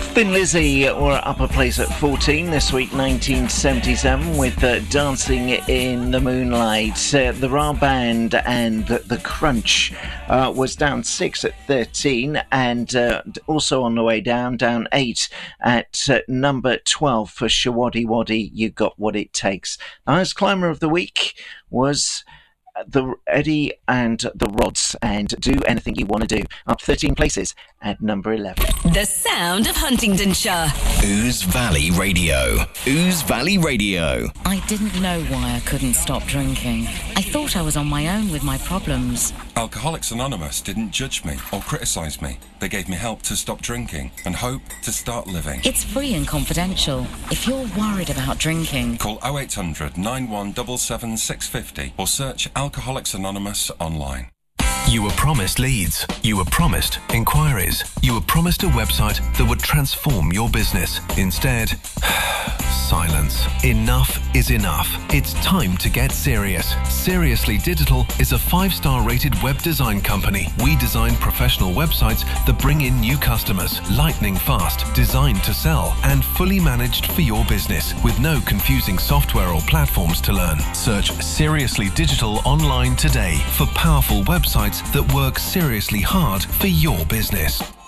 Thin Lizzy were up a place at 14 this week, 1977, with Dancing in the Moonlight. The Ra Band and The Crunch was down 6 at 13, and also on the way down 8 at number 12 for Showaddy Waddy, You Got What It Takes. The highest climber of the week was the Eddie and the Rods, and Do Anything You Want to Do, up 13 places at number 11. The sound of Huntingdonshire. Ouse Valley Radio. Ouse Valley Radio. I didn't know why I couldn't stop drinking. I thought I was on my own with my problems. Alcoholics Anonymous didn't judge me or criticise me. They gave me help to stop drinking and hope to start living. It's free and confidential. If you're worried about drinking, call 0800 9177 650 or search Alcoholics Anonymous online. You were promised leads. You were promised inquiries. You were promised a website that would transform your business. Instead, silence. Enough is enough. It's time to get serious. Seriously Digital is a 5-star rated web design company. We design professional websites that bring in new customers, lightning fast, designed to sell, and fully managed for your business with no confusing software or platforms to learn. Search Seriously Digital online today for powerful websites that work seriously hard for your business.